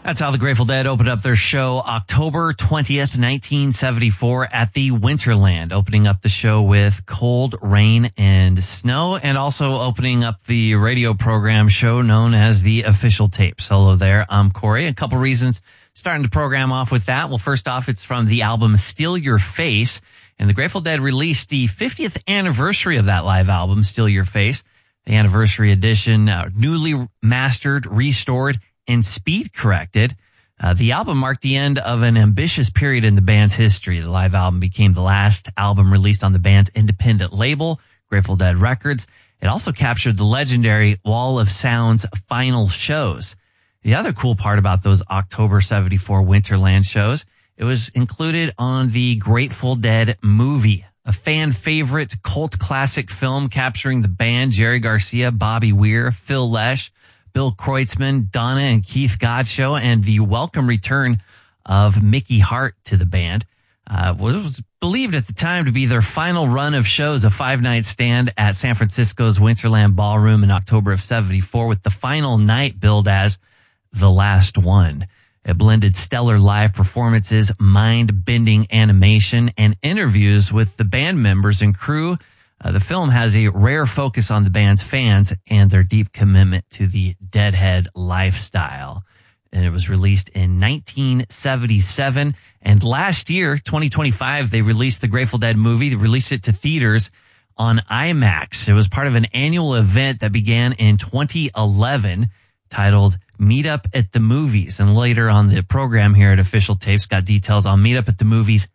That's how the Grateful Dead opened up their show October 20th, 1974 at the Winterland, opening up the show with Cold, Rain, and Snow, and also opening up the radio program show known as The Official Tapes. Hello there, I'm Corey. A couple reasons starting the program off with that. Well, first off, it's from the album Steal Your Face, and the Grateful Dead released the 50th anniversary of that live album, Steal Your Face, the anniversary edition, newly mastered, restored, and speed corrected. The album marked the end of an ambitious period in the band's history. The live album became the last album released on the band's independent label, Grateful Dead Records. It also captured the legendary Wall of Sound's final shows. The other cool part about those October 74 Winterland shows, it was included on the Grateful Dead movie, a fan favorite cult classic film capturing the band, Jerry Garcia, Bobby Weir, Phil Lesh, Bill Kreutzmann, Donna and Keith Godchaux, and the welcome return of Mickey Hart to the band. It was believed at the time to be their final run of shows, a 5-night stand at San Francisco's Winterland Ballroom in October of 74, with the final night billed as the last one. It blended stellar live performances, mind-bending animation, and interviews with the band members and crew. The film has a rare focus on the band's fans and their deep commitment to the Deadhead lifestyle. And it was released in 1977. And last year, 2025, they released the Grateful Dead movie. They released it to theaters on IMAX. It was part of an annual event that began in 2011 titled Meet Up at the Movies. And later on the program here at Official Tapes got details on Meet Up at the Movies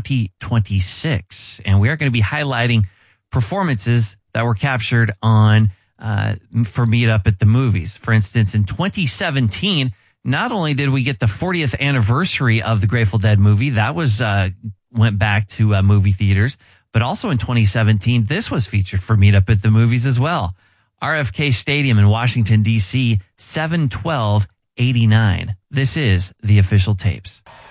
2026. And we are going to be highlighting performances that were captured on for Meet Up at the Movies. For instance, in 2017, not only did we get the 40th anniversary of the Grateful Dead movie, that was went back to movie theaters, but also in 2017, this was featured for Meet Up at the Movies as well. RFK Stadium in Washington, D.C., 7/12/89. This is the Official Tapes.